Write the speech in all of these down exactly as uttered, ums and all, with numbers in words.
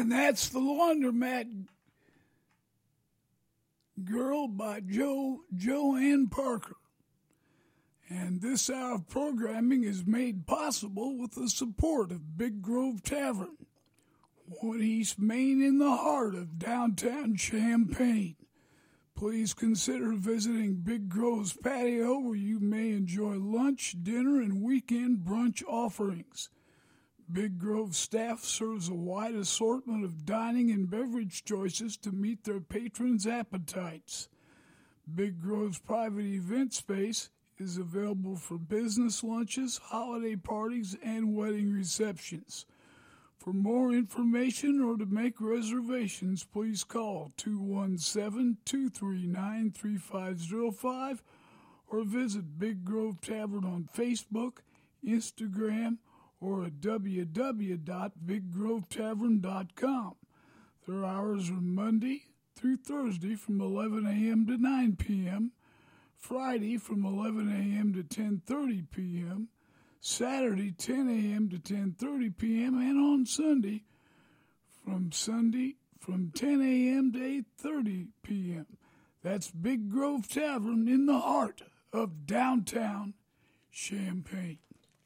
And that's the Laundromat Girl by Joe Joanne Parker. And this hour of programming is made possible with the support of Big Grove Tavern, One East Main in the heart of downtown Champaign. Please consider visiting Big Grove's patio where you may enjoy lunch, dinner, and weekend brunch offerings. Big Grove staff serves a wide assortment of dining and beverage choices to meet their patrons' appetites. Big Grove's private event space is available for business lunches, holiday parties, and wedding receptions. For more information or to make reservations, please call two one seven, two three nine, three five zero five or visit Big Grove Tavern on Facebook, Instagram, or at w w w dot big grove tavern dot com. Their hours are Monday through Thursday from eleven a.m. to nine p.m., Friday from eleven a.m. to ten thirty p.m., Saturday ten a.m. to ten thirty p.m., and on Sunday from Sunday from ten a.m. to eight thirty p.m. That's Big Grove Tavern in the heart of downtown Champaign.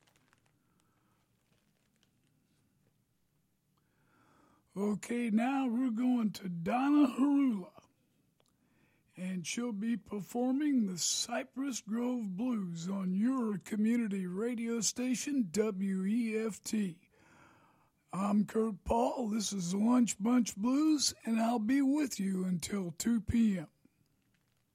Okay, now we're going to Donna Harula, and she'll be performing the Cypress Grove Blues on your community radio station, W E F T. I'm Kurt Paul, this is the Lunch Bunch Blues, and I'll be with you until two p.m.